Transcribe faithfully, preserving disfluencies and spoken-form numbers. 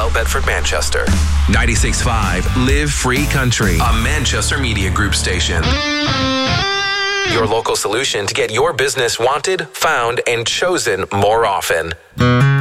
Royal Bedford, Manchester. ninety-six point five Live Free Country, a Manchester Media Group station. Your local solution to get your business wanted, found, and chosen more often.